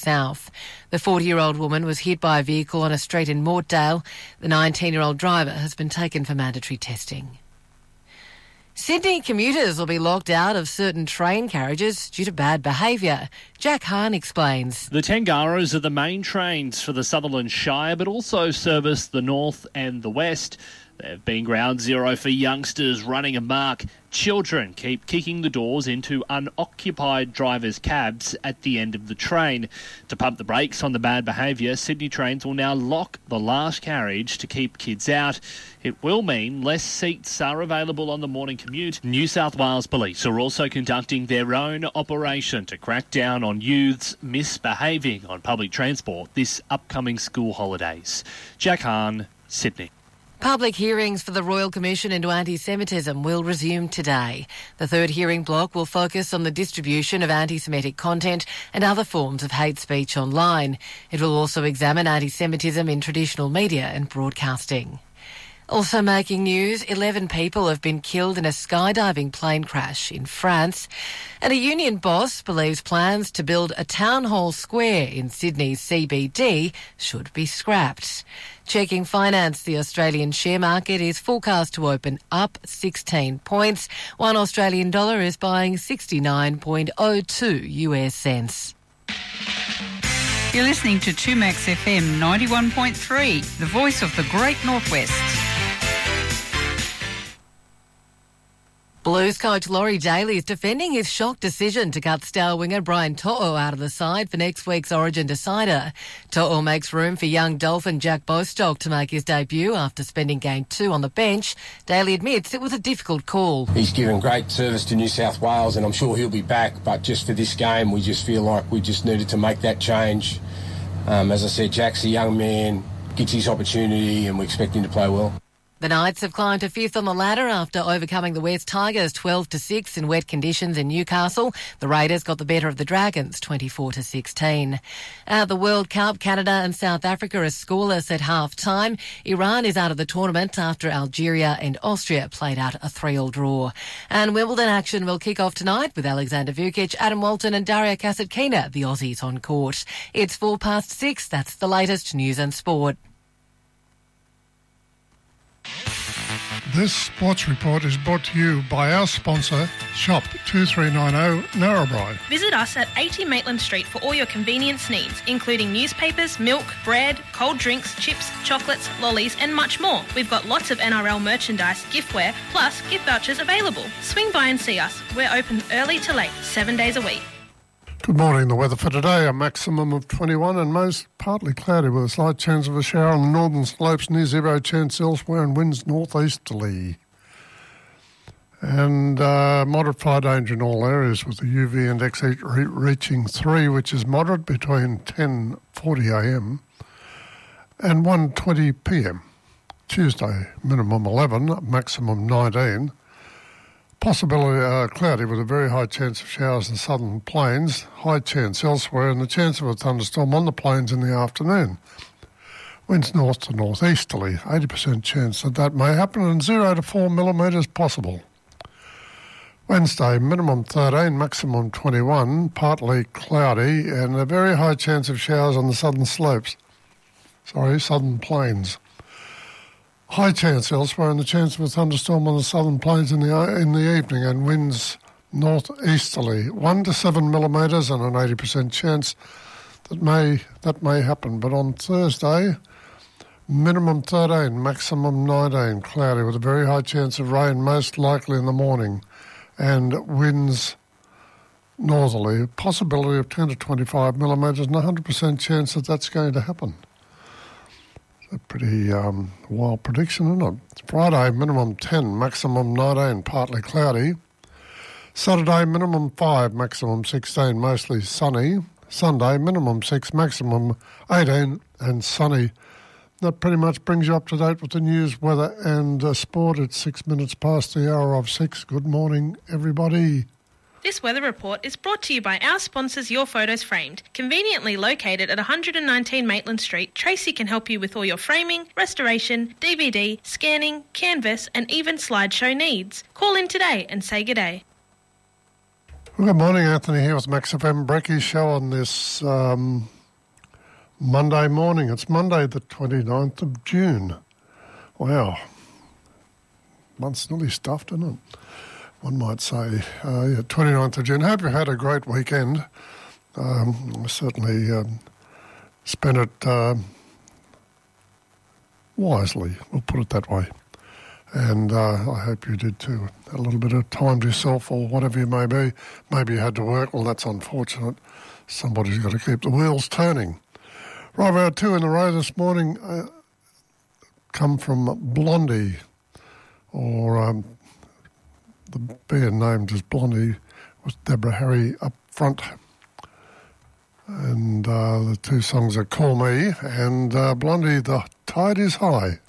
south. The 40-year-old woman was hit by a vehicle on a street in Mortdale. The 19-year-old driver has been taken for mandatory testing. Sydney commuters will be locked out of certain train carriages due to bad behaviour. Jack Hahn explains. The Tangaros are the main trains for the Sutherland Shire, but also service the north and the west. They've been ground zero for youngsters running amok. Children keep kicking the doors into unoccupied drivers' cabs at the end of the train. To pump the brakes on the bad behaviour, Sydney Trains will now lock the last carriage to keep kids out. It will mean less seats are available on the morning commute. New South Wales Police are also conducting their own operation to crack down on youths misbehaving on public transport this upcoming school holidays. Jack Hahn, Sydney. Public hearings for the Royal Commission into Anti-Semitism will resume today. The third hearing block will focus on the distribution of anti-Semitic content and other forms of hate speech online. It will also examine anti-Semitism in traditional media and broadcasting. Also making news, 11 people have been killed in a skydiving plane crash in France. And a union boss believes plans to build a town hall square in Sydney's CBD should be scrapped. Checking finance, the Australian share market is forecast to open up 16 points. One Australian dollar is buying 69.02 US cents. You're listening to 2Max FM 91.3, the voice of the Great Northwest. Blues coach Laurie Daly is defending his shock decision to cut star winger Brian To'o out of the side for next week's Origin decider. To'o makes room for young Dolphin Jack Bostock to make his debut after spending Game 2 on the bench. Daly admits it was a difficult call. He's given great service to New South Wales and I'm sure he'll be back, but just for this game we just feel like we just needed to make that change. As I said, Jack's a young man, gets his opportunity and we expect him to play well. The Knights have climbed to fifth on the ladder after overcoming the West Tigers 12-6 in wet conditions in Newcastle. The Raiders got the better of the Dragons 24-16. At the World Cup, Canada and South Africa are scoreless at half-time. Iran is out of the tournament after Algeria and Austria played out a 3-3 draw. And Wimbledon action will kick off tonight with Alexander Vukic, Adam Walton and Daria Kasatkina, the Aussies on court. It's 6:04. That's the latest news and sport. This sports report is brought to you by our sponsor, Shop 2390 Narrabri. Visit us at 80 Maitland Street for all your convenience needs, including newspapers, milk, bread, cold drinks, chips, chocolates, lollies and much more. We've got lots of NRL merchandise, giftware, plus gift vouchers available. Swing by and see us. We're open early to late, 7 days a week. Good morning. The weather for today, a maximum of 21 and most partly cloudy with a slight chance of a shower on the northern slopes, near zero chance elsewhere and winds northeasterly. And moderate fire danger in all areas with the UV index reaching 3, which is moderate between 10:40am and 1:20pm. Tuesday, minimum 11, maximum 19. Possibility cloudy with a very high chance of showers in the southern plains, high chance elsewhere, and the chance of a thunderstorm on the plains in the afternoon. Winds north to northeasterly, 80% chance that may happen, and 0 to 4 millimetres possible. Wednesday, minimum 13, maximum 21, partly cloudy, and a very high chance of showers on the southern plains. High chance elsewhere and the chance of a thunderstorm on the southern plains in the evening and winds northeasterly, 1 to 7 millimetres and an 80% chance that may happen. But on Thursday, minimum 13, maximum 19, cloudy with a very high chance of rain, most likely in the morning, and winds northerly, possibility of 10 to 25 millimetres and a 100% chance that that's going to happen. A pretty wild prediction, isn't it? Friday, minimum 10, maximum 19, partly cloudy. Saturday, minimum 5, maximum 16, mostly sunny. Sunday, minimum 6, maximum 18, and sunny. That pretty much brings you up to date with the news, weather and sport. It's 6 minutes past the hour of 6. Good morning, everybody. This weather report is brought to you by our sponsors Your Photos Framed. Conveniently located at 119 Maitland Street, Tracy can help you with all your framing, restoration, DVD, scanning, canvas and even slideshow needs. Call in today and say good day. Well, good morning, Anthony here with Max FM Breaky Show on this Monday morning. It's Monday the 29th of June. Wow. Month's nearly stuffed, isn't it? One might say. 29th of June. Hope you had a great weekend. Certainly spent it wisely, we'll put it that way. And I hope you did too. A little bit of time to yourself or whatever you may be. Maybe you had to work. Well, that's unfortunate. Somebody's got to keep the wheels turning. Right, our two in a row this morning come from Blondie, or the band named as Blondie was Deborah Harry up front. And the two songs are Call Me and Blondie, The Tide Is High.